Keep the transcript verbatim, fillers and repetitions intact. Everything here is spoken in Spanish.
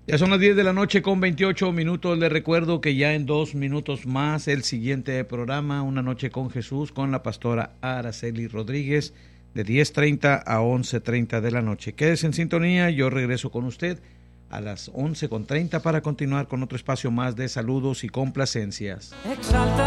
Ya son las diez de la noche con veintiocho minutos. Les recuerdo que ya en dos minutos más el siguiente programa, Una Noche con Jesús, con la pastora Araceli Rodríguez, de diez treinta a once treinta de la noche. Quédese en sintonía, yo regreso con usted a las once con treinta para continuar con otro espacio más de saludos y complacencias. Exalta